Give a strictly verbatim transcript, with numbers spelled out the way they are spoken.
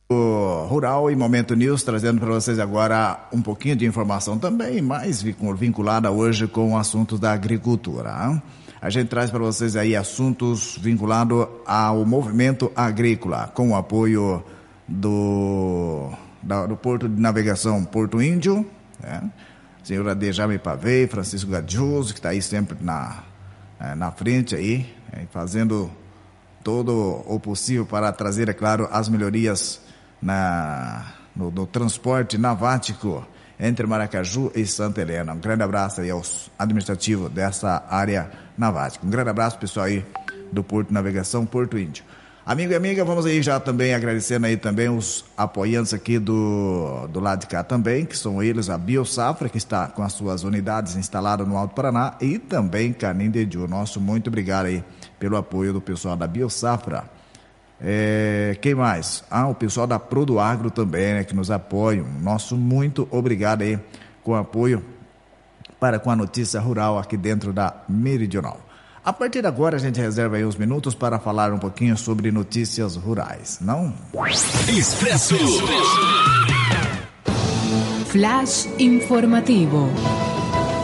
Rural e Momento News, trazendo para vocês agora um pouquinho de informação também, mais vinculada hoje com assuntos da agricultura. Hein? A gente traz para vocês aí assuntos vinculados ao movimento agrícola, com o apoio do, da, do Porto de Navegação Porto Índio, né? Senhora Dejame Pavei, Francisco Gadioso, que está aí sempre na, na frente aí, fazendo todo o possível para trazer, é claro, as melhorias na, no, no transporte navático entre Maracaju e Santa Helena. Um grande abraço aí aos administrativos dessa área navática. Um grande abraço, pessoal aí do Porto de Navegação Porto Índio. Amigo e amiga, vamos aí já também agradecendo aí também os apoiantes aqui do, do lado de cá também, que são eles, a Biosafra, que está com as suas unidades instaladas no Alto Paraná, e também Canindediu. Nosso muito obrigado aí pelo apoio do pessoal da Biosafra. É, quem mais? Ah, o pessoal da Prodoagro também, né, que nos apoiam. Nosso muito obrigado aí com o apoio para com a notícia rural aqui dentro da Meridional. A partir de agora a gente reserva aí uns minutos para falar um pouquinho sobre notícias rurais, não? Expresso. Flash informativo.